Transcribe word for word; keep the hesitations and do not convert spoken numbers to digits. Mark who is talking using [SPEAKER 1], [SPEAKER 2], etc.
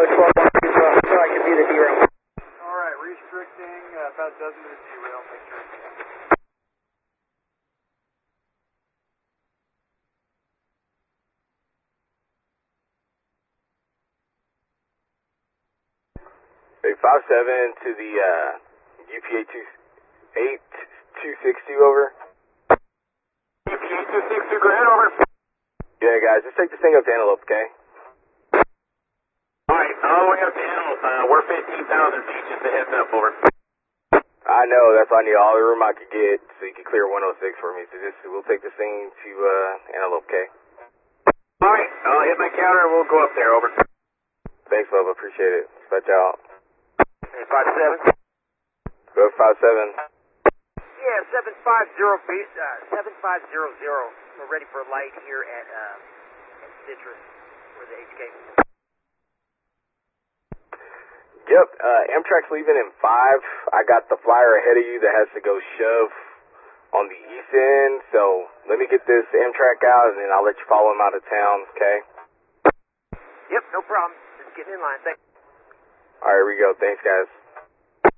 [SPEAKER 1] twelve one two, so, so I can be the derail.
[SPEAKER 2] Alright, restricting, uh, about a dozen to the derail, make sure it's
[SPEAKER 3] Hey, five seven to the uh, U P A eight two six two, over.
[SPEAKER 2] U P A two six two, go ahead, over.
[SPEAKER 3] Yeah, guys, just take this thing up to Antelope, okay?
[SPEAKER 4] Alright, all the way up to Antelope, uh, we're fifteen thousand feet, just a heads up, over.
[SPEAKER 3] I know, that's why I need all the room I could get so you can clear one oh six for me. So just, we'll take this thing to uh, Antelope, okay?
[SPEAKER 4] Alright, I'll hit my counter and we'll go up there, over.
[SPEAKER 3] Thanks, love, appreciate it. Dispatch out.
[SPEAKER 4] five seven?
[SPEAKER 3] Go five seven.
[SPEAKER 5] Yeah, seven five zero, base, uh, seven five zero zero. We're ready for a light here at, uh, at Citrus, where the H K.
[SPEAKER 3] Yep, uh, Amtrak's leaving in five. I got the flyer ahead of you that has to go shove on the east end, so let me get this Amtrak out and then I'll let you follow him out of town, okay?
[SPEAKER 5] Yep, no problem. Just getting in line. Thanks.
[SPEAKER 3] Alright, here we go. Thanks, guys.